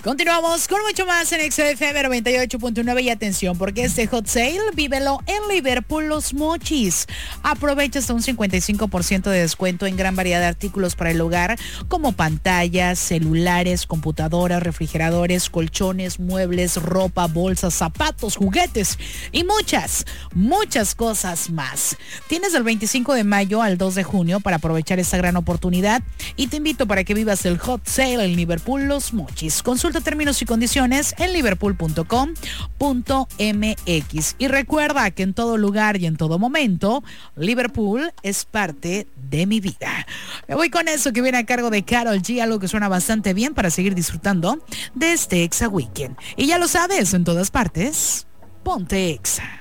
Continuamos con mucho más en XFM 98.9 y atención, porque este hot sale vívelo en Liverpool Los Mochis. Aprovecha hasta un 55% de descuento en gran variedad de artículos para el hogar, como pantallas, celulares, computadoras, refrigeradores, colchones, muebles, ropa, bolsas, zapatos, juguetes y muchas cosas más. Tienes del 25 de mayo al 2 de junio para aprovechar esta gran oportunidad y te invito para que vivas el hot sale en Liverpool Los Mochis. Consulta términos y condiciones en liverpool.com.mx. Y recuerda que en todo lugar y en todo momento, Liverpool es parte de mi vida. Me voy con eso que viene a cargo de Karol G, algo que suena bastante bien para seguir disfrutando de este Exa Weekend. Y ya lo sabes, en todas partes, ponte Exa.